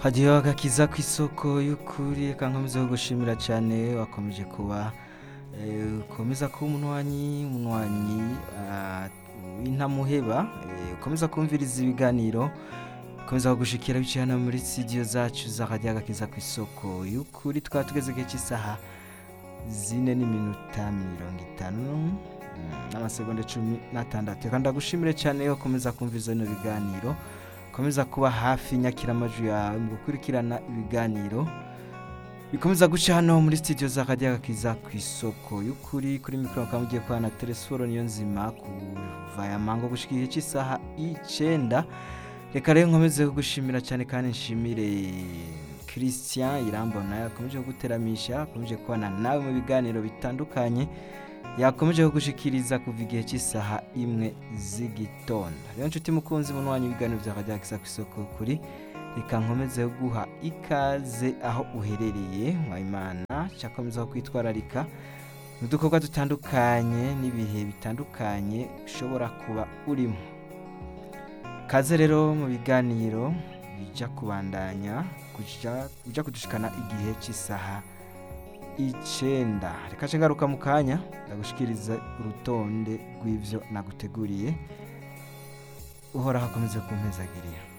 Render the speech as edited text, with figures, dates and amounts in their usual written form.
Hadiyo agakiza kw'isoko y'ukuri reka nkomeze kugushimira cyane wakomeje kuba ukomeza kuba umunywanyi w'intamuheba ukomeza kumviriza ibiganiro ukomeza kugushikira biciye hano muri studio zacu za hadiyo agakiza kw'isoko y'ukuri twaba tugeze igihe cy'isaha 4:50 n'amasegonda 16 reka ndagushimire cyane yo ukomeza kumviriza bino biganiro komeza kuba hafi nyakiramajwi yawe mu gukurikirana ibiganiro bikomeza guca hano muri studio za hadiyo agakiza kw'isoko y'ukuri kuri mikoro kamugiye kwa na Telesforo niyo nzima kuva ya mango gushika igihe cy'isaha 9. Reka rero nkomeze kugushimira cyane kandi nshimire Christian Irambona yakomeje kuguteramisha yakomeje kubana nawe mu biganiro bitandukanye yakomeje kugushikiriza kuva igihe cy'isaha 1 z'igitondo. Rero nshuti mukunzi munwanyi ibiganiro bya hadiyo agakiza kw'isoko kuri reka nkomeze guha ikaze aho uherereye wa Imana cyakomeza kwitwararika mu dukorwa dutandukanye n'ibihe bitandukanye ushobora kuba urimo. Kaze rero mu biganiro bijya kubandanya kuja kudushikana igihe cy'isaha 9. Reka cengaruka mu kanya ndagushikiriza urutonde rw'ivyo naguteguriye uhora hakomeze kumpezagirira.